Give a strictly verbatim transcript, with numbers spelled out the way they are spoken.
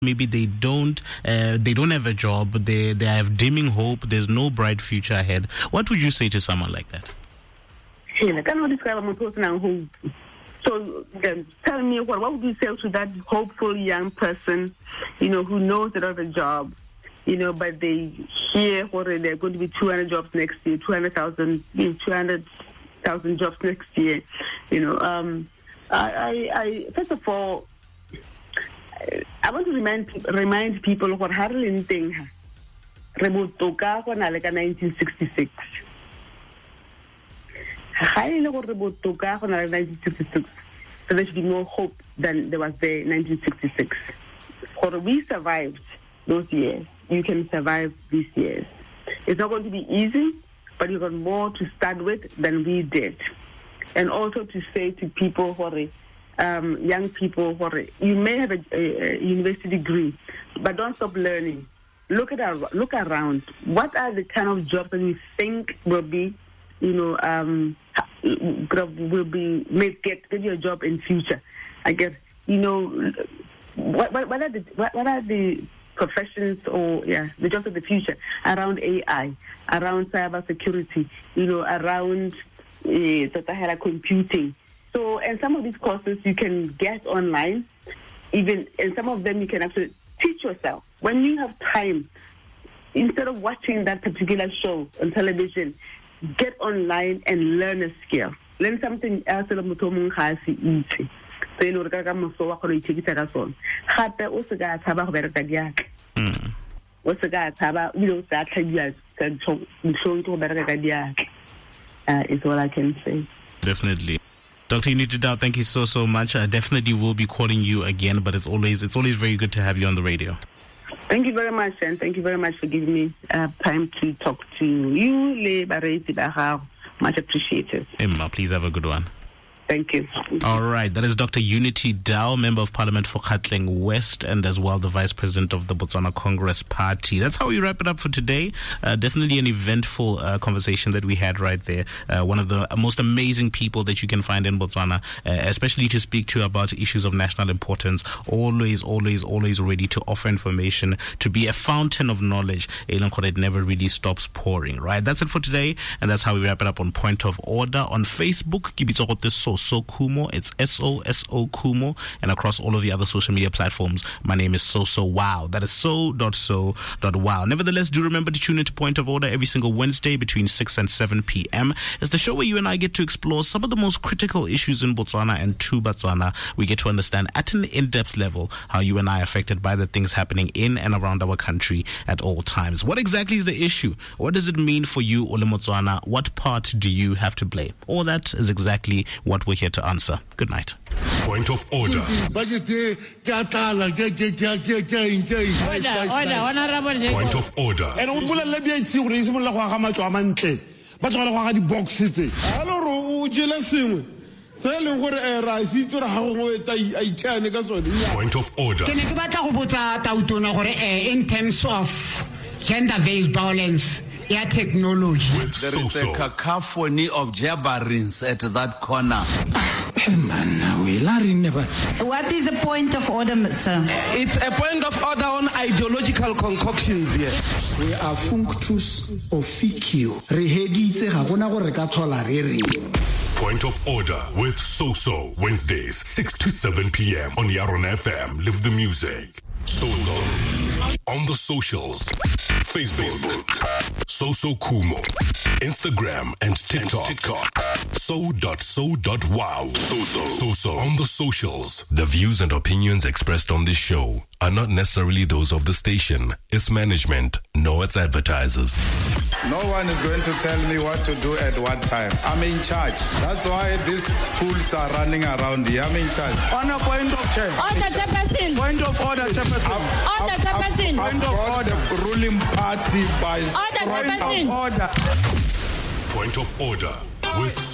maybe they don't uh, they don't have a job, they they have dimming hope, there's no bright future ahead. What would you say to someone like that? I cannot describe my personal hope. So um, tell me, what, what would you say to that hopeful young person, you know, who knows they don't have a job, you know, but they hear what there are going to be two hundred jobs next year, two hundred thousand, two hundred thousand jobs next year, you know. Um, I, I, I, first of all, I want to remind remind people what Harlin thing. Rebotoka go na le ka nineteen sixty-six. Ha ile go rebotoka go na le nineteen sixty-six. So there should be more hope than there was there in nineteen sixty-six. For we survived those years, you can survive these years. It's not going to be easy, but you got more to start with than we did. And also to say to people who are Um, young people, you may have a, a, a university degree, but don't stop learning. Look at our, look around. What are the kind of jobs that you think will be, you know, um, will be make get get you a job in future? I guess you know what what, what are the what, what are the professions or yeah the jobs of the future around A I, around cyber security, you know, around uh, computing. So, and some of these courses you can get online, even, and some of them you can actually teach yourself. When you have time, instead of watching that particular show on television, get online and learn a skill. Learn something else that you don't have to eat. So, you know, you can go to the television. Hatta also got to have a better idea. Also got to have, you know, that idea. So, to better idea. Is all I can say. Definitely. Doctor Unity Dao, thank you so, so much. I definitely will be calling you again, but it's always it's always very good to have you on the radio. Thank you very much, and thank you very much for giving me uh, time to talk to you. Much appreciated. Emma, please have a good one. Thank you. All right, that is Doctor Unity Dao, Member of Parliament for Gauteng West, and as well the Vice President of the Botswana Congress Party. That's how we wrap it up for today. Uh, definitely an eventful uh, conversation that we had right there. Uh, one of the most amazing people that you can find in Botswana, uh, especially to speak to about issues of national importance. Always, always, always ready to offer information, to be a fountain of knowledge. It never really stops pouring, right? That's it for today, and that's how we wrap it up on Point of Order. On Facebook, So Kumo, it's S O S O Kumo, and across all of the other social media platforms, my name is So So Wow. That is so dot so dot wow. Nevertheless, do remember to tune into Point of Order every single Wednesday between six and seven p.m. It's the show where you and I get to explore some of the most critical issues in Botswana and to Botswana. We get to understand at an in-depth level how you and I are affected by the things happening in and around our country at all times. What exactly is the issue? What does it mean for you, Ole Motswana? What part do you have to play? All that is exactly what we're here to answer. Good night. Point of Order. Point of Order. And on will let me see what is more like how much I'm anti. But all of the boxes. Hello, jealousy. Selling what a rice to I can Point of Order. Can you battle in terms of gender-based violence? Yeah, technology. There is a cacophony of jabberings at that corner. What is the point of order, sir? It's a point of order on ideological concoctions here. We are functus officio. Point of Order with So-So, Wednesdays, six to seven p.m. on Yaron F M. Live the music. So-So. On the socials. Facebook. So-So Kumo. Instagram and TikTok. TikTok. So.so.wow. So-So. So-So. On the socials. The views and opinions expressed on this show are not necessarily those of the station, its management, nor its advertisers. No one is going to tell me what to do at what time. I'm in charge. That's why these fools are running around here. I'm in charge. On a point of check. Order, Chairperson. Point of order, Chairperson. Order, Chairperson. Point of order. Ruling party by order, Chairperson. Order. Point of Order with